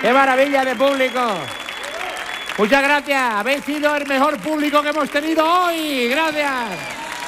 ¡Qué maravilla de público! Muchas gracias. Habéis sido el mejor público que hemos tenido hoy. Gracias.